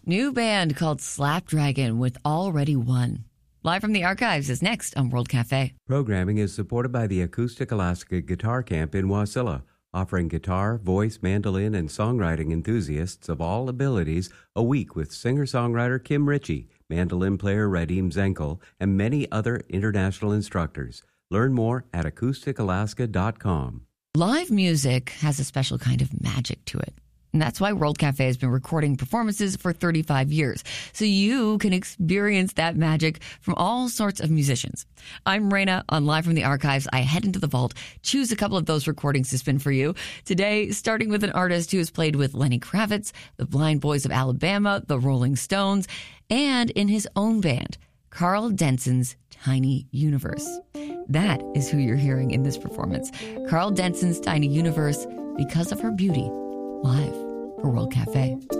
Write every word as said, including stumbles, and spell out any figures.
New band called Slapdragon with Already Won. Live from the Archives is next on World Cafe. Programming is supported by the Acoustic Alaska Guitar Camp in Wasilla, offering guitar, voice, mandolin, and songwriting enthusiasts of all abilities a week with singer-songwriter Kim Ritchie, mandolin player Radim Zenkel, and many other international instructors. Learn more at acoustic alaska dot com. Live music has a special kind of magic to it. And that's why World Cafe has been recording performances for thirty-five years, so you can experience that magic from all sorts of musicians. I'm Raina on Live from the Archives. I head into the vault, choose a couple of those recordings to spin for you. Today, starting with an artist who has played with Lenny Kravitz, the Blind Boys of Alabama, the Rolling Stones, and in his own band, Karl Denson's Tiny Universe. That is who you're hearing in this performance. Karl Denson's Tiny Universe, Because of Her Beauty, live for World Cafe.